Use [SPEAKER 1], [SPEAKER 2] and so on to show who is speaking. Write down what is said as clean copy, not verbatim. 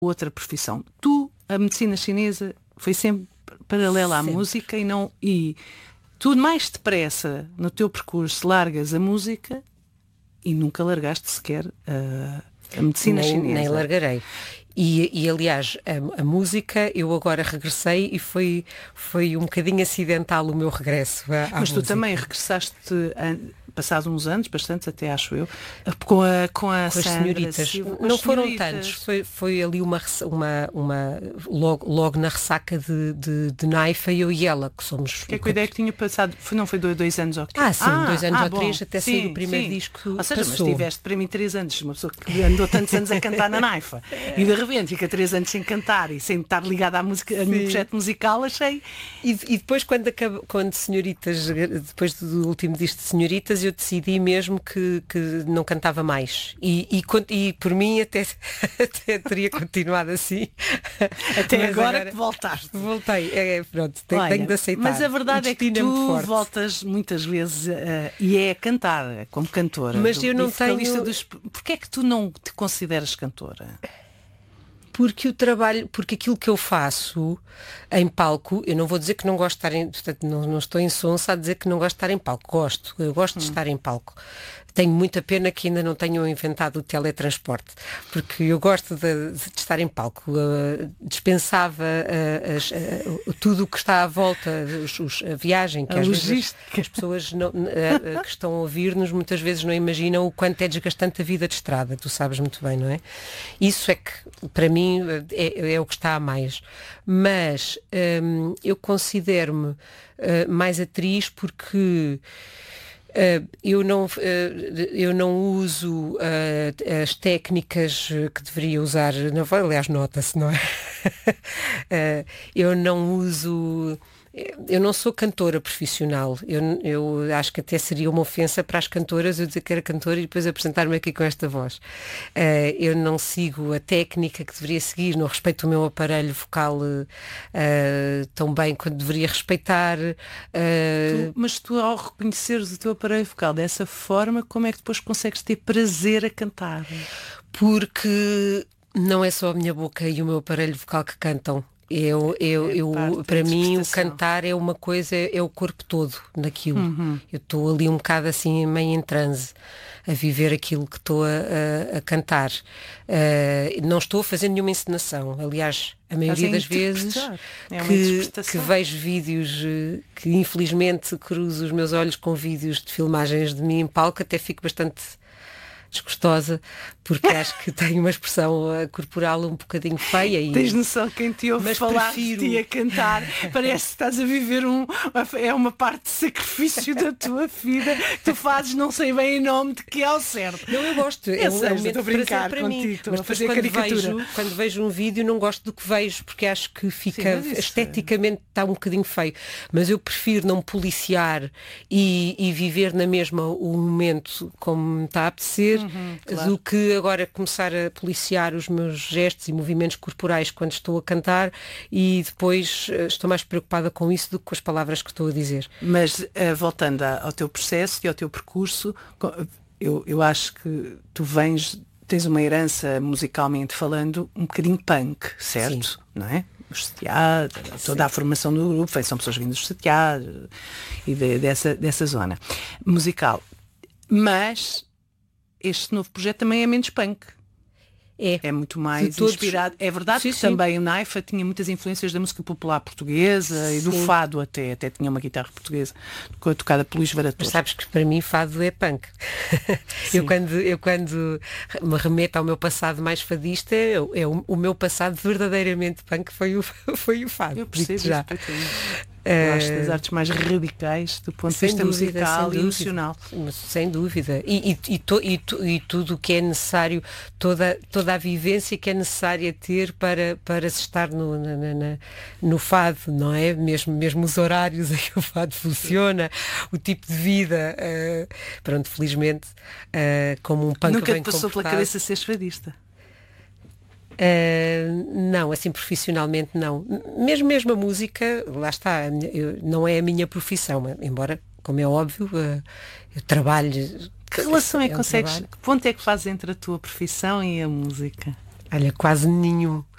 [SPEAKER 1] outra profissão. A medicina chinesa foi sempre paralela à música e tu mais depressa no teu percurso largas a música e nunca largaste sequer a medicina chinesa.
[SPEAKER 2] Nem largarei. E aliás, a música, eu agora regressei e foi um bocadinho acidental o meu regresso à
[SPEAKER 1] Mas tu
[SPEAKER 2] música.
[SPEAKER 1] também regressaste, passados uns anos, bastantes até acho eu, com as
[SPEAKER 2] Sandra Senhoritas.
[SPEAKER 1] Silva,
[SPEAKER 2] Não
[SPEAKER 1] as
[SPEAKER 2] foram
[SPEAKER 1] Senhoritas.
[SPEAKER 2] tantos. Foi ali logo na ressaca de Naifa, eu e ela, que somos...
[SPEAKER 1] Que é que a ideia que tinha passado? Não foi 2 anos ou quê?
[SPEAKER 2] Sim, 2 anos ou
[SPEAKER 1] bom.
[SPEAKER 2] 3 até sair o primeiro disco.
[SPEAKER 1] Ou seja,
[SPEAKER 2] passou.
[SPEAKER 1] mas tiveste para mim 3 anos, uma pessoa que andou tantos anos a cantar na Naifa e de repente fica 3 anos sem cantar e sem estar ligada à música, a nenhum projeto musical, achei.
[SPEAKER 2] E depois quando Senhoritas, depois do último disco de Senhoritas, eu decidi mesmo que não cantava mais. E por mim até teria continuado assim.
[SPEAKER 1] Até agora que voltaste.
[SPEAKER 2] Voltei. Pronto,
[SPEAKER 1] Olha,
[SPEAKER 2] tenho de aceitar.
[SPEAKER 1] mas a verdade é que
[SPEAKER 2] muito
[SPEAKER 1] tu
[SPEAKER 2] forte.
[SPEAKER 1] voltas muitas vezes e é a cantar, como cantora.
[SPEAKER 2] Mas eu não tenho...
[SPEAKER 1] Porquê é que tu não te consideras cantora?
[SPEAKER 2] Porque aquilo que eu faço em palco, eu não vou dizer que não gosto de estar portanto, não estou insonsa a dizer que não gosto de estar em palco. Eu gosto de estar em palco. Tenho muita pena que ainda não tenham inventado o teletransporte, porque eu gosto de estar em palco. Dispensava tudo o que está à volta, a viagem, que às vezes as pessoas que estão a ouvir-nos muitas vezes não imaginam o quanto é desgastante a vida de estrada, tu sabes muito bem, não é? Isso é que, para mim, é o que está a mais. Mas eu considero-me mais atriz porque... eu não uso as técnicas que deveria usar na voz, aliás, nota-se, não é? Eu não sou cantora profissional. Eu acho que até seria uma ofensa para as cantoras eu dizer que era cantora e depois apresentar-me aqui com esta voz. Eu não sigo a técnica que deveria seguir, não respeito o meu aparelho vocal tão bem quanto deveria respeitar.
[SPEAKER 1] Mas tu, ao reconheceres o teu aparelho vocal dessa forma, como é que depois consegues ter prazer a cantar?
[SPEAKER 2] Porque não é só a minha boca e o meu aparelho vocal que cantam. Para mim o cantar é uma coisa, é o corpo todo naquilo. Eu estou ali um bocado assim meio em transe a viver aquilo que estou a cantar. Não estou a fazer nenhuma encenação. Aliás, a maioria das vezes que vejo vídeos que infelizmente cruzo os meus olhos com vídeos de filmagens de mim em palco, até fico bastante desgostosa, porque acho que tenho uma expressão corporal um bocadinho feia.
[SPEAKER 1] Tens noção que quem te ouve falar de ti a cantar parece que estás a viver é uma parte de sacrifício da tua vida que tu fazes, não sei bem em nome de que é ao certo.
[SPEAKER 2] Não, eu gosto.
[SPEAKER 1] Estou a brincar
[SPEAKER 2] para
[SPEAKER 1] contigo,
[SPEAKER 2] mim.
[SPEAKER 1] estou
[SPEAKER 2] Mas
[SPEAKER 1] a fazer caricatura.
[SPEAKER 2] Quando vejo um vídeo não gosto do que vejo, porque acho que fica esteticamente está um bocadinho feio. Mas eu prefiro não policiar e viver na mesma o momento como me está a apetecer,
[SPEAKER 1] claro,
[SPEAKER 2] do que agora começar a policiar os meus gestos e movimentos corporais quando estou a cantar e depois estou mais preocupada com isso do que com as palavras que estou a dizer.
[SPEAKER 1] Mas voltando ao teu processo e ao teu percurso, eu acho que tu tens uma herança musicalmente falando um bocadinho punk, certo?
[SPEAKER 2] Sim.
[SPEAKER 1] Não é? Os Setiados, toda a formação do grupo, são pessoas vindas dos Setiados e dessa zona musical. Mas este novo projeto também é menos punk. É muito mais inspirado. É verdade que também o Naifa tinha muitas influências da música popular portuguesa e do fado até tinha uma guitarra portuguesa tocada por Luís Varator.
[SPEAKER 2] Mas sabes que para mim fado é punk. Eu quando me remeto ao meu passado mais fadista, o meu passado verdadeiramente punk foi o fado.
[SPEAKER 1] Eu percebo já. Eu acho das artes mais radicais do ponto de vista musical e emocional.
[SPEAKER 2] Sem dúvida. E tudo o que é necessário, toda a vivência que é necessária ter para se estar no fado, não é? Mesmo os horários em que o fado funciona, o tipo de vida. Pronto, felizmente, como um punk
[SPEAKER 1] nunca
[SPEAKER 2] bem
[SPEAKER 1] te passou
[SPEAKER 2] comportado.
[SPEAKER 1] pela cabeça seres fadista?
[SPEAKER 2] Não, assim profissionalmente não. Mesmo a música, lá está, não é a minha profissão, embora, como é óbvio, eu trabalho.
[SPEAKER 1] Que relação é que consegues? Que ponto é que fazes entre a tua profissão e a música?
[SPEAKER 2] Olha, quase nenhum.